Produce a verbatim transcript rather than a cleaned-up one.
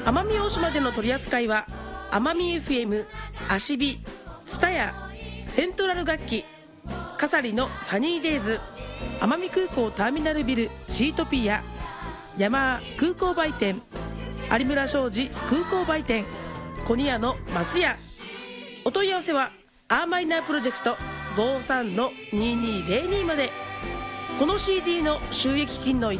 奄美大島での取り扱いは奄美 エフエム、アシビ、ツタヤ、セントラル楽器、カサリのサニーデイズ、奄美空港ターミナルビルシートピア、ヤマー空港売店、有村商事空港売店、コニアの松屋。お問い合わせはアーマイナープロジェクト ごーさんのにーにーぜろに まで。この シーディー の収益金の一